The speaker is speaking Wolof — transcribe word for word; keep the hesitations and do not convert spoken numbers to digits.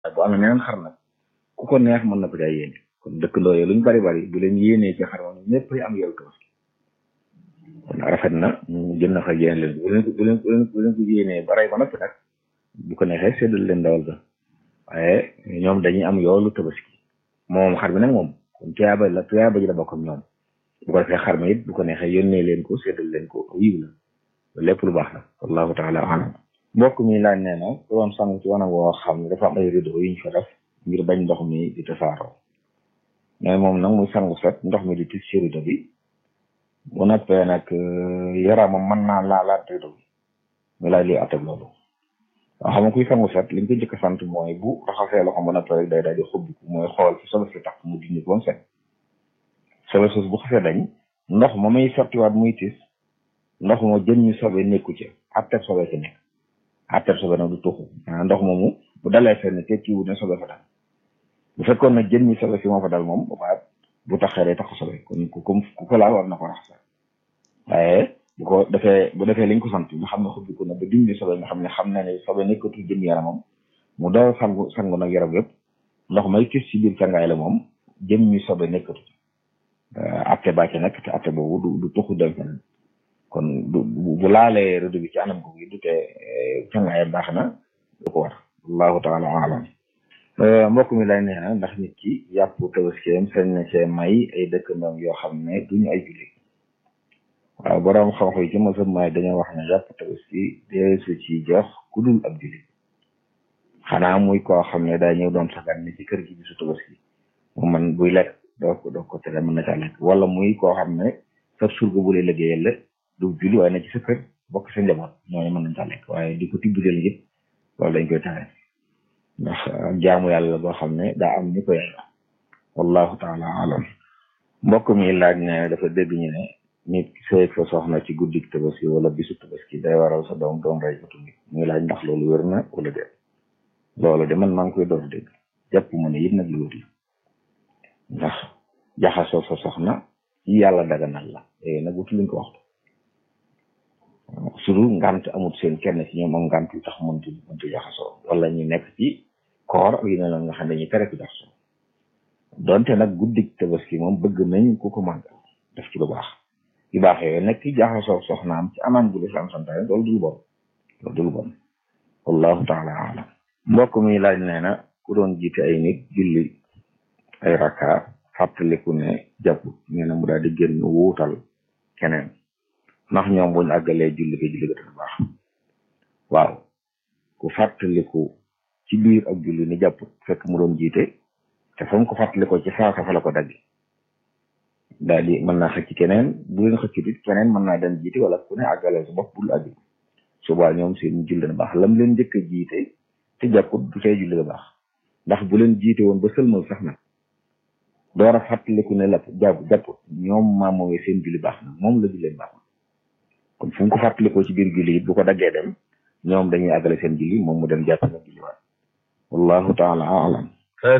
bu amee meneen xar nag ku ko neex mën na ko jaay yéene kon dëkkandoo yi luñ bari bari bu leen yéenee ci xar moom ñëpp am yow tabaski kon rafet na mu jël na fa yéen leen bu leen bu leen bu leen ko yéenee ba rey ba noppi nag bu ko neexee séddal leen dawal ga waaye ñoom dañuy am yoolu tabaski moom xar bi nag moom kon tuyaaba la tuyaaba ji la bokk ak ñoom bu ko defee xar mi it bu ko neexee yónnee leen ko séddal leen ko yiw la lépp lu baax la wallahu taala alam mbokk mi laaj nee na ku doon sang ci wanag woo xam ne dafa am ay rideau yuñ fa def ngir bañ ndox mi di tasaaroo mais moom nag muy sangu set ndox mi di tis ci rideau bi bu noppee nag yaramam mën naa laalaat rideau bi mu laaj luy attab loolu waaw xam nga kuy sangu set liñ ko njëkk a sant mooy bu raxasee loxo ba noppee rek day daal di xubbiku mooy xool fi sobe si tax mu dindi ko set sobe sos bu xasee dañ ndox ma muy sottiwaat muy tis ndox moo jën ñu sobe nekku ci atteb sobe ci nekk atteb sobe nag du tuxu maanaam ndox moomu bu dalee fenn te ci wut ne sobe fa dal bu fekkoon nag jën ñi sobe si moo fa dal moom ba bu taxee day tax sobe kon ku ko ku ko laal war na ko raxas waaye bu ko defee bu defee liñ ko sant nga xam ne xubbiku na ba dindi sobe nga xam ne xam na ne sobe nekkatu jën yaramam mu door sangu sangu nag yaram yëpp ndox may tis ci biir cangaay la moom jën ñi sobe nekkatu atte bàcce nekk te atte boobu du du tuxu dem fenn kon du bu laalee rëdd bi ci anam ko gi du te cangaayam baax na du ko war wallahu taala alam mbokk mi lay nee na ndax nit ki yàpp tabaskeem sañ na cee may ay dëkkandoom yoo xam ne duñu ay julli waaw borom xam-xam yi ci mosam may dañoo wax ne yàpp tabaski deesu ci jox ku dul ab julli xanaa muy koo xam ne daa ñëw doon sagan ni ci kër gi bisu tabaski mu man buy lekk doo ko doo ko tere mën na caa lekk wala muy koo xam ne sa surga bu lay liggéeyal la du julli waaye na ci sa kër bokk sa njaboot ñooñu mën nañ caa lekk waaye di ko tibbideel yëpp loolu dañ koy tere ndax jaamu yàlla la boo xam ne daa am ni ko yàlla wallahu taala alam mbokk mi laaj ne dafa dégg ñu ne nit sëy fa soxna ci guddik tabaski wala bisu tabaski day waral sa doom doon rey atu nit muy laaj ndax loolu wér na wala déet loolu de man maa ngi koy doon dégg jàpp ma ne it nag lu wér la ndax jaxasoo sa soxna ci yàlla daganal la léegi nag wutu luñ ko waxtu surtout ngant amut seen kenn ci ñoom am ngant yu tax mëntu mëntu jaxasoo wala ñu nekk ci koor ak yu ne noonu nga xam ne dañuy tere ko jaxasoo donte nag guddik tabaski moom bëgg nañ ku ko màggal def ci lu baax yu baax yooyu nekk ci jaxasoo soxnaam ci anam bu lislaam santaane loolu dul bon loolu dul bon wallahu taala alam mbokk mi laaj nee na ku doon jiite ay nit julli ay rakka fàttaliku ne jàpp nee na mu daal di génn wuutal keneen ndax ñoom buñ àggalee julli ko julli ko dana baax waaw ku fàttaliku ci biir ak julli ni jàpp fekk mu doon jiite te fa mu ko fàttalikoo ci saasa fa la ko daggi daal di mën naa xëcc keneen bu leen xëcc it keneen mën naa dem jiite wala ku ne àggalee sa bopp bul àgg subaa ñoom seen julli dana baax lam leen njëkk a jiite te jàpput du tey julli ga baax ndax bu leen jiite woon ba sëlmal sax nag door a fàttaliku ne la jàpp jàpput ñoom maa moomee seen julli baax na moom la julleen baax na kon fu mu ko fàttalikoo ci biir julli it bu ko daggee dem ñoom dañuy àggale seen julli moom mu dem jàpp na julli waat wallahu taala alam